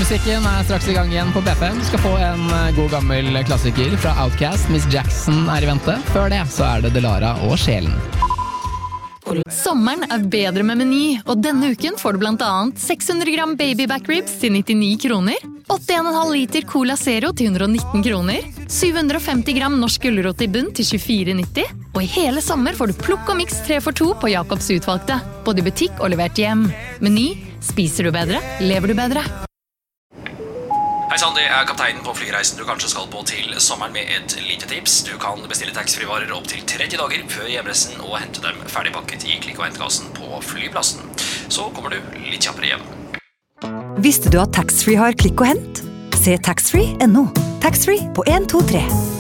Musikken straks I gang igjen på P5. Du skal få en god gammel klassiker fra Outkast. Miss Jackson I vente. Før det så det Delara og Sjelen. Sommeren bedre med Meny, og denne uken får du blant annet 600 gram baby back ribs til 99 kroner, 81,5 liter Cola Zero til 119 kroner, 750 gram norsk gulrot I bunn til 24,90, og I hele sommer får du plukk og mix 3 for 2 på Jacobs utvalgte, både I butikk og levert hjem. Meny, spiser du bedre, lever du bedre. Hei sann, det kapteinen på flyreisen du kanskje skal på til sommeren med et lite tips. Du kan bestille taxfree-varer opp til 30 dager før hjemreisen og hente dem ferdigpakket I klikk- og hentekassen på flyplassen. Så kommer du litt kjappere hjem. Visste du at taxfree har klikk og hent? Se taxfree.no. Taxfree på 1, 2, 3.